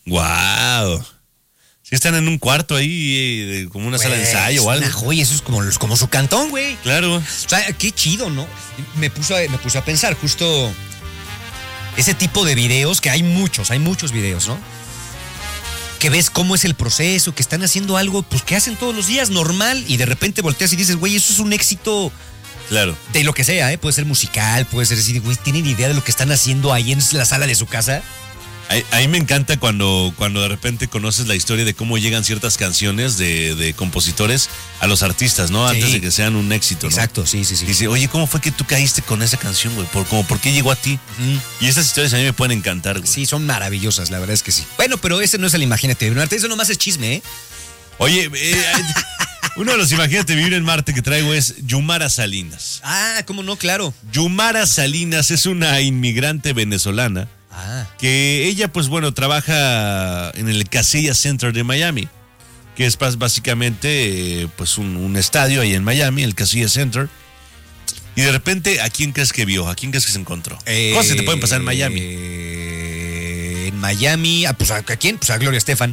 ¡Guau! Sí están en un cuarto ahí, como una sala de ensayo o algo. Joya, eso es como su cantón, güey. Claro. O sea, qué chido, ¿no? Me puse a pensar justo ese tipo de videos, que hay muchos videos, ¿no? Que ves cómo es el proceso, que están haciendo algo, pues que hacen todos los días normal y de repente volteas y dices, güey, eso es un éxito. Claro. De lo que sea, ¿eh? Puede ser musical, puede ser decir, güey, ¿tienen idea de lo que están haciendo ahí en la sala de su casa? Ahí me encanta cuando de repente conoces la historia de cómo llegan ciertas canciones de compositores a los artistas, ¿no? Antes de que sean un éxito, ¿no? Exacto, sí. Dice, oye, ¿cómo fue que tú caíste con esa canción, güey? ¿Por qué llegó a ti? Y esas historias a mí me pueden encantar, güey. Sí, son maravillosas, la verdad es que sí. Bueno, pero ese no es el Imagínate Vivir en Marte, eso nomás es chisme, ¿eh? Oye, uno de los Imagínate Vivir en Marte que traigo es Yumara Salinas. Ah, ¿cómo no? Claro. Yumara Salinas es una inmigrante venezolana. Que ella, pues bueno, trabaja en el Casella Center de Miami, que es básicamente pues un estadio ahí en Miami, el Casella Center. Y de repente, ¿a quién crees que vio? ¿A quién crees que se encontró? Cosas te pueden pasar en Miami. En Miami, pues ¿a quién? Pues a Gloria Estefan.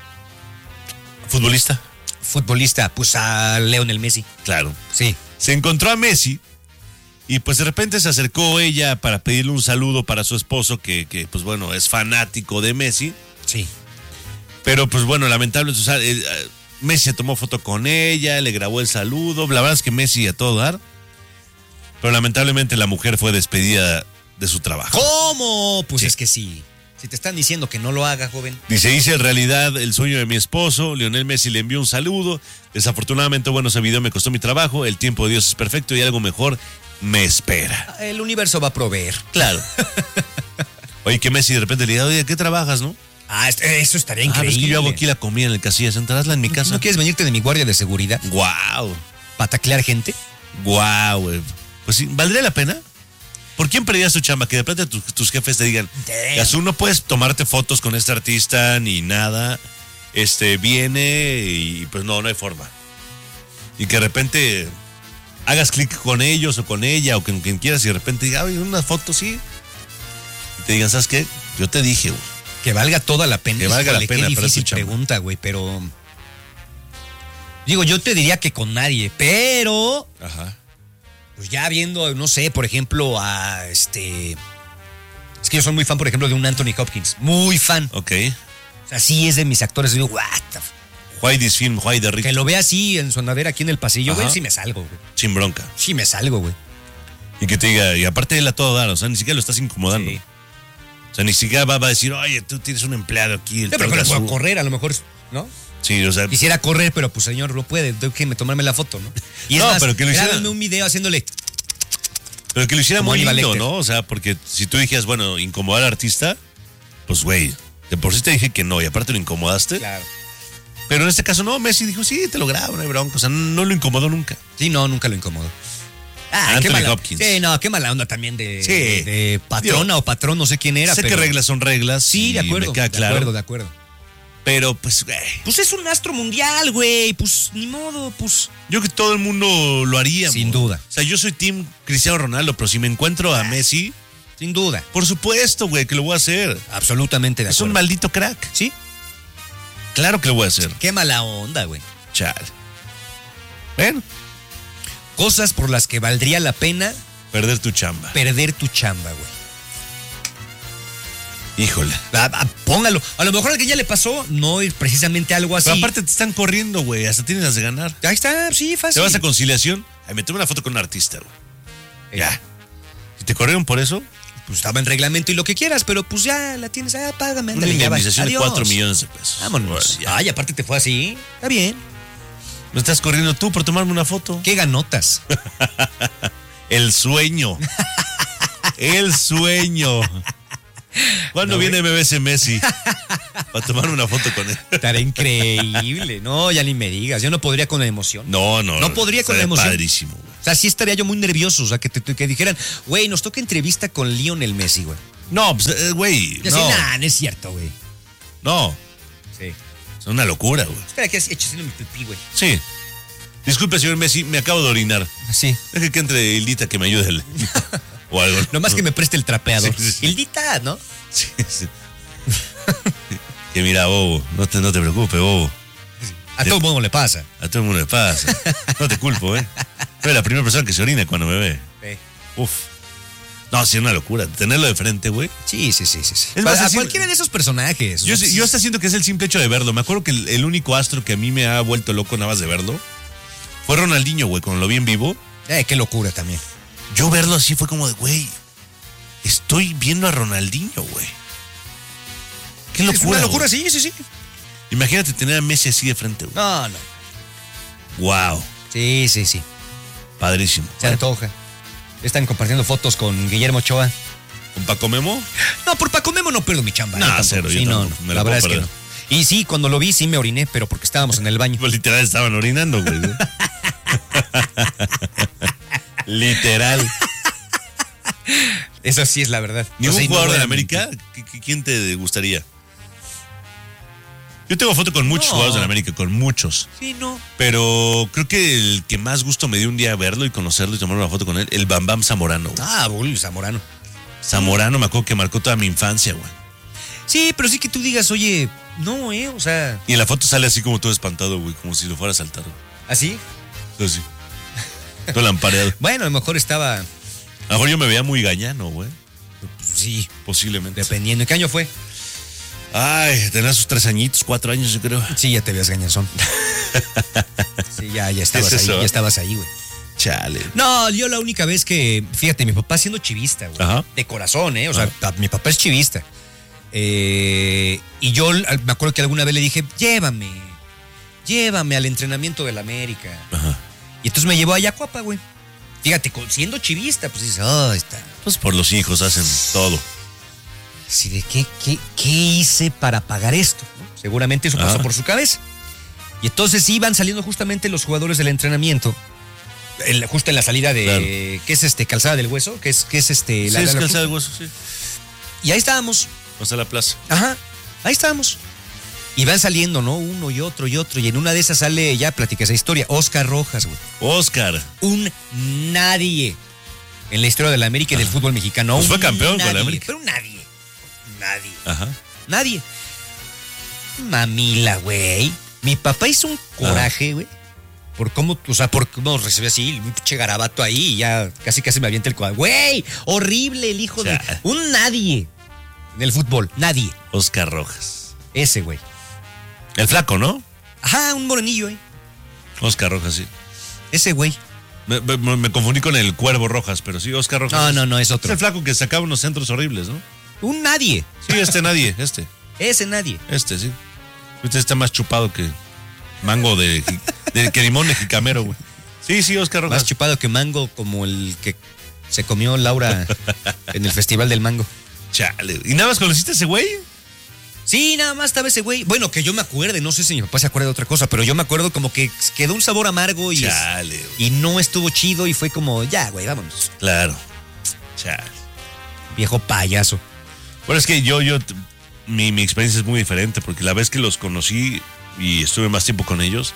Futbolista, pues a Lionel Messi. Claro. Sí. Se encontró a Messi. Y pues de repente se acercó ella para pedirle un saludo para su esposo, que pues bueno, es fanático de Messi. Sí. Pero pues bueno, lamentablemente, o sea, Messi se tomó foto con ella, le grabó el saludo. La verdad es que Messi a todo dar. Pero lamentablemente la mujer fue despedida de su trabajo. ¿Cómo? Pues sí. Es que sí. Si te están diciendo que no lo haga, joven. Dice, hice en realidad el sueño de mi esposo. Lionel Messi le envió un saludo. Desafortunadamente, bueno, ese video me costó mi trabajo. El tiempo de Dios es perfecto y algo mejor me espera. El universo va a proveer. Claro. Oye, que Messi de repente le diga, oye, ¿qué trabajas, no? Eso estaría increíble. Es que yo hago aquí la comida en el Casilla Center, hazla en mi casa. ¿No quieres venirte de mi guardia de seguridad? ¡Guau! ¿Pataclear gente? ¡Guau, güey! Pues sí, ¿valdría la pena? ¿Por quién perdías tu chamba? Que de repente tus jefes te digan, Gazú, no puedes tomarte fotos con este artista ni nada. Viene y pues no hay forma. Y que de repente hagas clic con ellos o con ella o con quien quieras y de repente diga, oye, una foto, sí. Y te digan, ¿sabes qué? Yo te dije, güey. Que valga toda la pena. Que valga la pena. Qué difícil pregunta, güey, pero... Digo, yo te diría que con nadie, pero... Ajá. Pues ya viendo, no sé, por ejemplo, a Es que yo soy muy fan, por ejemplo, de un Anthony Hopkins. Muy fan. Ok. O sea, sí es de mis actores. Digo, what the Why this film, why the Rick. Que lo vea así en su andadera aquí en el pasillo, güey, sí me salgo, güey. Sin bronca. Sí me salgo, güey. Y que te diga, y aparte él a todo dar, o sea, ni siquiera lo estás incomodando. Sí. O sea, ni siquiera va a decir, oye, tú tienes un empleado aquí. Pero que puedo correr, a lo mejor, ¿no? Sí, o sea. Quisiera correr, pero pues señor, no puede, tengo que tomarme la foto, ¿no? Y no, es más, pero que lo hiciera. Grábame un video haciéndole. Pero que lo hiciera muy lindo, ¿no? O sea, porque si tú dijeras, bueno, incomodar al artista, pues güey, de por sí te dije que no, y aparte lo incomodaste. Claro. Pero en este caso no, Messi dijo, sí, te lo grabo, no hay bronca. O sea, no lo incomodó nunca. Sí, no, nunca lo incomodó. Anthony Hopkins. Sí, no, qué mala onda también de patrona o patrón, no sé quién era. Sé que reglas son reglas. Sí, de acuerdo. Me queda claro. De acuerdo. Pero, pues, güey. Pues es un astro mundial, güey. Pues, ni modo, pues. Yo creo que todo el mundo lo haría. Sin duda. O sea, yo soy team Cristiano Ronaldo, pero si me encuentro a Messi. Sin duda. Por supuesto, güey, que lo voy a hacer. Absolutamente de acuerdo. Es un maldito crack. Sí. Claro que lo voy a hacer. Qué mala onda, güey. Chale. Bueno. Cosas por las que valdría la pena perder tu chamba. Perder tu chamba, güey. Híjole. Póngalo. A lo mejor a alguien ya le pasó, no es precisamente algo así. Pero aparte te están corriendo, güey. Hasta tienes las de ganar. Ahí está, sí, fácil. Te vas a conciliación. Ahí me tomé una foto con un artista, güey. Ya. ¿Y te corrieron por eso? Pues estaba en reglamento y lo que quieras, pero pues ya la tienes. Págame, ándale. Una indemnización de 4 millones de pesos. Vámonos. Ay, aparte te fue así. Está bien. ¿No estás corriendo tú por tomarme una foto? ¿Qué ganotas? El sueño. El sueño. ¿Cuándo viene BBC Messi? Para tomar una foto con él. Estará increíble. No, ya ni me digas. Yo no podría con la emoción. No podría con la emoción. Padrísimo, güey. O sea, sí estaría yo muy nervioso. O sea, que dijeran, güey, nos toca entrevista con Lionel Messi, güey. No, pues, güey. No. No es cierto, güey. No. Sí. Es una locura, güey. Espera, que has hecho haciendo mi pipí, güey. Sí. Disculpe, señor Messi, me acabo de orinar. Sí. Deje que entre Hildita que me ayude. O algo. Nomás que me preste el trapeador. Sí. Hildita, ¿no? Sí. Que mira, bobo, no te preocupes, bobo. A todo el mundo le pasa. A todo el mundo le pasa. No te culpo, ¿eh? Soy la primera persona que se orina cuando me ve. Sí. Uf. No, sí, es una locura. Tenerlo de frente, güey. Sí. Es más, A así- cualquiera de esos personajes. Yo hasta siento que es el simple hecho de verlo. Me acuerdo que el único astro que a mí me ha vuelto loco nada más de verlo fue Ronaldinho, güey, cuando lo vi en vivo. Qué locura también. Yo verlo así fue como de, güey, estoy viendo a Ronaldinho, güey. Qué locura. Es una locura, güey. sí. Imagínate tener a Messi así de frente, güey. No. Wow. Sí. Padrísimo. Se antoja. Están compartiendo fotos con Guillermo Ochoa. ¿Con Paco Memo? No, por Paco Memo no pierdo mi chamba. No, tampoco. cero, yo Sí, no, tampoco. Me la la verdad es puedo que no. Y sí, cuando lo vi sí me oriné, pero porque estábamos en el baño. Pues literal estaban orinando, güey. Literal. Eso sí es la verdad. ¿Ningún O sea, y no jugador voy de a la América? ¿Quién te gustaría? Yo tengo foto con muchos jugadores de la América, con muchos. Sí, no. Pero creo que el que más gusto me dio un día verlo y conocerlo y tomar una foto con él, el Bam Bam Zamorano. Güey. Zamorano. Zamorano me acuerdo que marcó toda mi infancia, güey. Sí, pero sí que tú digas, oye, no, o sea, Y en la foto sale así como todo espantado, güey, como si lo fuera a saltar. Güey. ¿así? Así. Todo lampareado. Bueno, a lo mejor estaba, A lo mejor yo me veía muy gañano, güey. sí, Posiblemente. dependiendo. ¿En qué año fue? Ay, tenía sus 3 añitos, 4 años, yo creo. Sí, ya te veías gañazón. Sí, ya estabas ¿Qué es ahí, eso? ya estabas ahí, güey. Chale. No, yo la única vez que, fíjate, mi papá siendo chivista, güey. Ajá. De corazón, o sea, mi papá es chivista. Y yo me acuerdo que alguna vez le dije, llévame al entrenamiento del América. Ajá. Y entonces me llevó a Yacuapa, güey. Fíjate, siendo chivista, pues dices, está. Pues por los hijos hacen todo. Sí, de qué hice para pagar esto, ¿no? Seguramente eso pasó por su cabeza. Y entonces iban saliendo justamente los jugadores del entrenamiento. Justo en la salida de. Claro. ¿Qué es Calzada del Hueso? ¿Qué es Sí, es calzada del hueso, sí. Y ahí estábamos. Vas a la plaza. Ajá. Ahí estábamos. Y van saliendo, ¿no? Uno y otro. Y en una de esas sale, ya platica esa historia, Oscar Rojas, güey. Oscar. Un nadie en la historia de la América y del fútbol mexicano. Pues fue Un campeón con nadie, la América. Pero nadie. Ajá. Nadie. Mamila, güey. Mi papá hizo un coraje, güey. Por cómo recibió así, un pinche garabato ahí y ya casi me avienta el cuadro. Güey, horrible el hijo de... Un nadie en el fútbol, nadie. Oscar Rojas. Ese, güey. El flaco, ¿no? Ajá, un morenillo, Oscar Rojas, sí. Ese, güey. Me confundí con el Cuervo Rojas, pero sí, Oscar Rojas. No, es Es otro. el flaco que sacaba unos centros horribles, ¿no? Un nadie. Sí, nadie, este. Ese nadie. Sí. Este está más chupado que mango que limón de jicamero, güey. Sí, Oscar Rojas. Más chupado que mango, como el que se comió Laura en el Festival del Mango. Chale. ¿Y nada más conociste a ese güey? Sí, nada más estaba ese güey. Bueno, que yo me acuerde, no sé si mi papá se acuerda de otra cosa, pero yo me acuerdo como que quedó un sabor amargo y, Chale. y no estuvo chido y fue como, ya, güey, vámonos. Claro. Chale. Viejo payaso. Bueno, es que mi experiencia es muy diferente, porque la vez que los conocí y estuve más tiempo con ellos,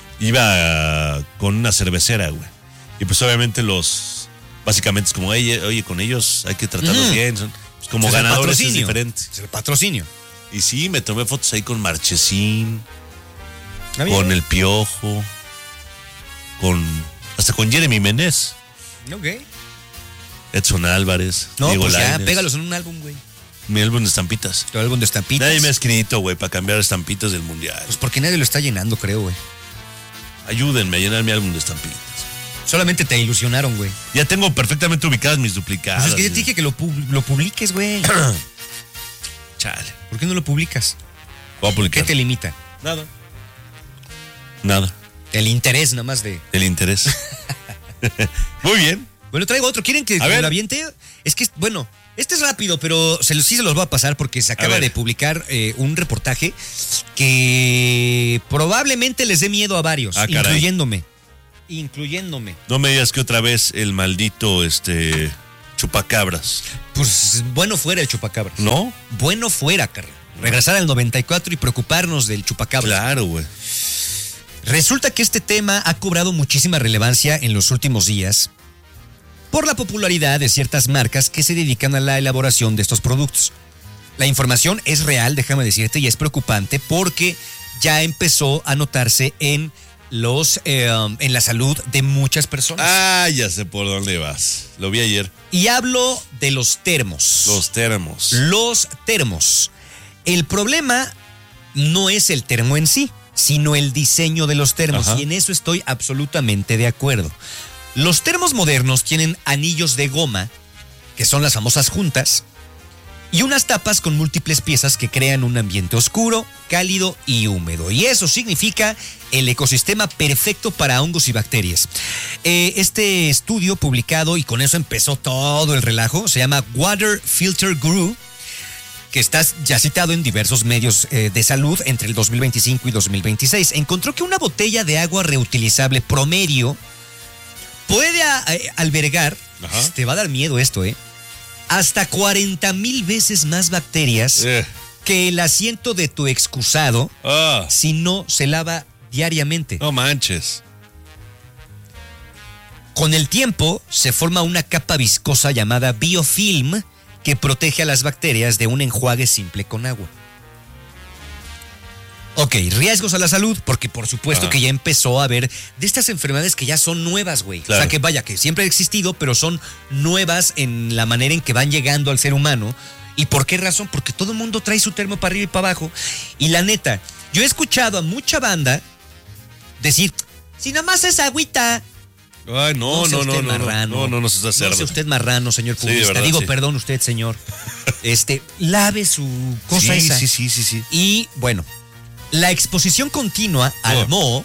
iba con una cervecera, güey. Y pues obviamente básicamente es como, oye, con ellos hay que tratarlos bien, son pues, como ganadores es diferente. Es el patrocinio. Y sí, me tomé fotos ahí con Marchesín, ¿Ah, con El Piojo, hasta con Jeremy Menez, Ok. Edson Álvarez, No, Diego pues ya, Lainez. pégalos en un álbum, güey. Mi álbum de estampitas. Tu álbum de estampitas. Nadie me ha escrito, güey, para cambiar estampitas del mundial. Pues porque nadie lo está llenando, creo, güey. Ayúdenme a llenar mi álbum de estampitas. Solamente te ilusionaron, güey. Ya tengo perfectamente ubicadas mis duplicadas. Pues es que ya te dije que lo publiques, güey. Chale. ¿Por qué no lo publicas? Voy a publicar. ¿Qué te limita? Nada. El interés nada más de... El interés. Muy bien. Bueno, traigo otro. ¿Quieren que lo aviente? Es que, bueno, este es rápido, pero sí se los voy a pasar porque se acaba de publicar un reportaje que probablemente les dé miedo a varios, incluyéndome. No me digas que otra vez el maldito chupacabras. Pues bueno fuera el chupacabras. ¿No? Bueno fuera, Carlos. Regresar al 94 y preocuparnos del chupacabras. Claro, güey. Resulta que este tema ha cobrado muchísima relevancia en los últimos días por la popularidad de ciertas marcas que se dedican a la elaboración de estos productos. La información es real, déjame decirte, y es preocupante porque ya empezó a notarse en la salud de muchas personas. Ah, ya sé por dónde vas. Lo vi ayer. Y hablo de los termos. Los termos. Los termos. El problema no es el termo en sí, sino el diseño de los termos. Ajá. Y en eso estoy absolutamente de acuerdo. Los termos modernos tienen anillos de goma, que son las famosas juntas, y unas tapas con múltiples piezas que crean un ambiente oscuro, cálido y húmedo. Y eso significa el ecosistema perfecto para hongos y bacterias. Este estudio publicado, y con eso empezó todo el relajo, se llama Water Filter Guru, que está ya citado en diversos medios de salud entre el 2025 y 2026. Encontró que una botella de agua reutilizable promedio puede albergar, te va a dar miedo esto, hasta 40,000 veces más bacterias que el asiento de tu excusado si no se lava diariamente. No manches. Con el tiempo se forma una capa viscosa llamada biofilm que protege a las bacterias de un enjuague simple con agua. Ok, riesgos a la salud, porque por supuesto que ya empezó a haber de estas enfermedades que ya son nuevas, güey. Claro. O sea, que vaya, que siempre ha existido, pero son nuevas en la manera en que van llegando al ser humano. ¿Y por qué razón? Porque todo el mundo trae su termo para arriba y para abajo. Y la neta, yo he escuchado a mucha banda decir, si nomás es agüita. Ay, no se está cerdo. No sea usted marrano, señor publicista. Digo, perdón usted, señor. Lave su cosa esa. Sí. Y bueno, la exposición continua al moho,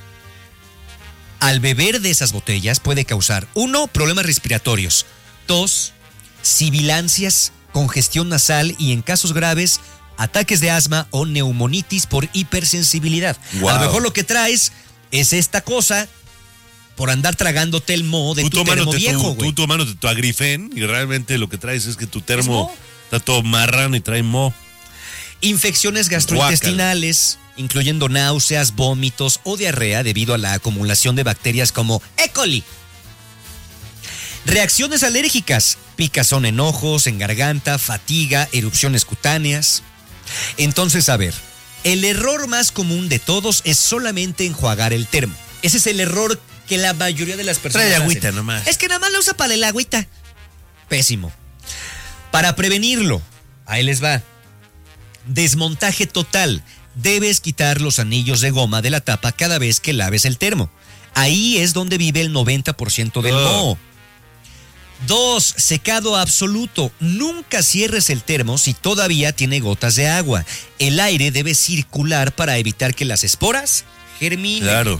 al beber de esas botellas, puede causar 1, problemas respiratorios, 2, sibilancias, congestión nasal y en casos graves, ataques de asma o neumonitis por hipersensibilidad. Wow. A lo mejor lo que traes es esta cosa por andar tragándote el moho de tu termo viejo, güey. Tú tomándote tu Agrifen y realmente lo que traes es que tu termo está todo marrano y trae moho. Infecciones gastrointestinales, incluyendo náuseas, vómitos o diarrea debido a la acumulación de bacterias como E. coli. Reacciones alérgicas, picazón en ojos, en garganta, fatiga, erupciones cutáneas. Entonces, a ver, el error más común de todos es solamente enjuagar el termo. Ese es el error que la mayoría de las personas trae agüita hacen. nomás. Es que nada más lo usa para el agüita. Pésimo. Para prevenirlo, ahí les va. Desmontaje total. Debes quitar los anillos de goma de la tapa cada vez que laves el termo. Ahí es donde vive el 90% del moho. 2, secado absoluto. Nunca cierres el termo si todavía tiene gotas de agua. El aire debe circular para evitar que las esporas germinen. Claro.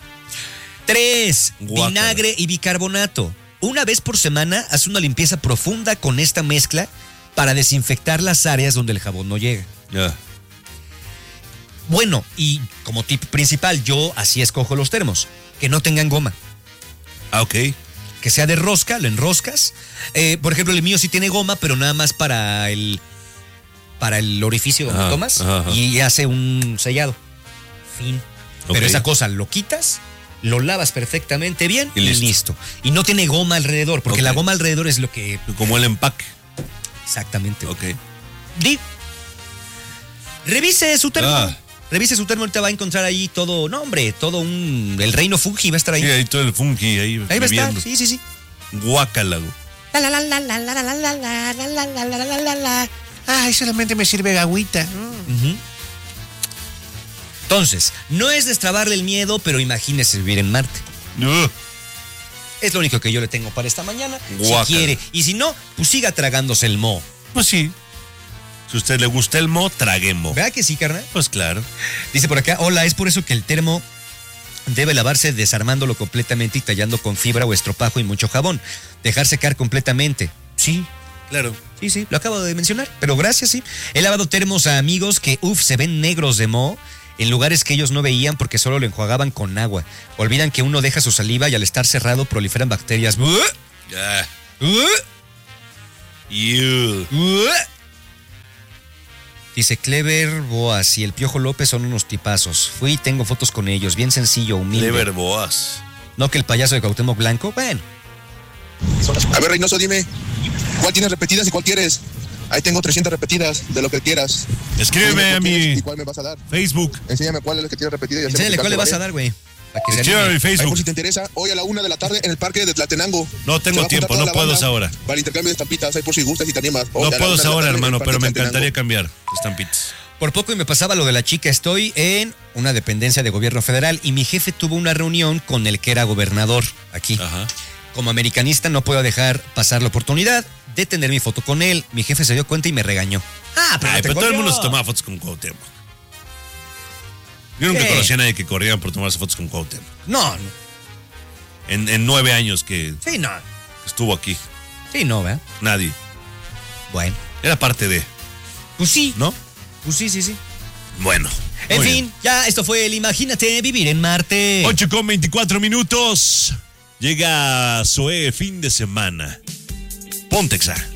3, vinagre y bicarbonato. Una vez por semana, haz una limpieza profunda con esta mezcla para desinfectar las áreas donde el jabón no llega. Bueno, y como tip principal, yo así escojo los termos, que no tengan goma. Ok. Que sea de rosca, lo enroscas. Por ejemplo, el mío sí tiene goma, pero nada más para el orificio donde tomas y hace un sellado. Fin. Okay. Pero esa cosa lo quitas, lo lavas perfectamente bien y listo. Y no tiene goma alrededor, porque la goma alrededor es lo que... Como el empaque. Exactamente. Ok. Revise su termo. Revise su termo, ahorita va a encontrar ahí todo, el reino fungi va a estar ahí. Sí, ahí todo el fungi ahí va a estar, sí. Guácala. Ay, solamente me sirve agüita. Entonces, no es destrabarle el miedo, pero imagínese vivir en Marte. Es lo único que yo le tengo para esta mañana. Guácala. Si quiere, y si no, pues siga tragándose el moho. Pues sí. Si a usted le gusta el moho, trague moho. ¿Verdad que sí, carnal? Pues claro. Dice por acá, hola, es por eso que el termo debe lavarse desarmándolo completamente y tallando con fibra o estropajo y mucho jabón. Dejar secar completamente. Sí, claro. Sí, lo acabo de mencionar, pero gracias, sí. He lavado termos a amigos que, se ven negros de moho en lugares que ellos no veían porque solo lo enjuagaban con agua. Olvidan que uno deja su saliva y al estar cerrado proliferan bacterias. Dice Clever Boas y el Piojo López son unos tipazos. Fui y tengo fotos con ellos, bien sencillo, humilde. Clever Boas. No que el payaso de Cuauhtémoc Blanco, bueno. A ver, Reynoso, dime, ¿cuál tienes repetidas y cuál quieres? Ahí tengo 300 repetidas de lo que quieras. Escríbeme a mi ¿Y cuál me vas a dar? Facebook. Enséñame cuál es la que tienes repetida. Enséñale cuál le vas a dar, güey. Escríbeme a mi Ahí por Facebook. si te interesa, hoy a la 1 de la tarde en el parque de Tlatenango. No tengo tiempo, no puedo ahora. Para el intercambio de estampitas, ahí por si gustas y te animas. No puedo ahora, hermano, pero me encantaría cambiar estampitas. Por poco y me pasaba lo de la chica. Estoy en una dependencia de gobierno federal y mi jefe tuvo una reunión con el que era gobernador aquí. Ajá. Como americanista no puedo dejar pasar la oportunidad de tener mi foto con él. Mi jefe se dio cuenta y me regañó. Pero todo el mundo se tomaba fotos con Cuauhtémoc. Yo nunca conocí a nadie que corría por tomarse fotos con Cuauhtémoc. No. En 9 años que Sí, no. estuvo aquí. Sí, no, ¿verdad? Nadie. Bueno. Era parte de, Pues sí. ¿no? Pues sí, sí, sí. Bueno. En muy fin, bien. ya esto fue el Imagínate Vivir en Marte. 8:24. Llega Zoé fin de semana. Pontexa.